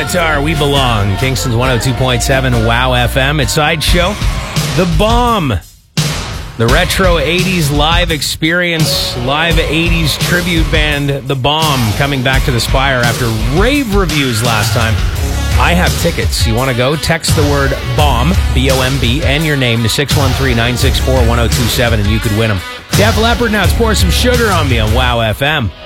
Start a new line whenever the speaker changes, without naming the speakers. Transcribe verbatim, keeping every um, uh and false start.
Avatar, We Belong. Kingston's one oh two point seven Wow F M. It's Sideshow. The Bomb. The retro eighties live experience, live eighties tribute band, The Bomb, coming back to the Spire after rave reviews last time. I have tickets. You want to go? Text the word BOMB, B O M B, and your name to six one three, nine six four, one oh two seven, and you could win them. Def Leppard, now it's Pour Some Sugar on Me on Wow F M.